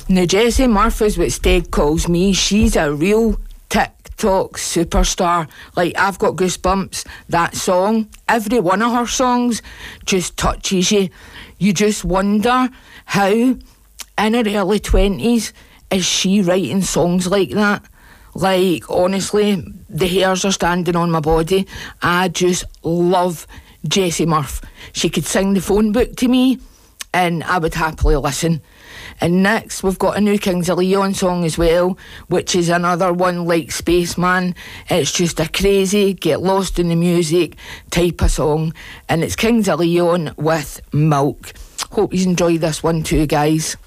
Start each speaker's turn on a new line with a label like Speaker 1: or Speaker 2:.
Speaker 1: Now, Jessie Murphy is what Steg calls me. She's a real TikTok superstar. Like, I've got goosebumps. That song, every one of her songs just touches you. You just wonder how, in her early 20s, is she writing songs like that? Like, honestly, the hairs are standing on my body. I just love Jessie Murph. She could sing the phone book to me and I would happily listen. And next we've got a new Kings of Leon song as well, which is another one like Spaceman. It's just a crazy, get lost in the music type of song, and it's Kings of Leon with Milk. Hope you enjoy this one too, guys.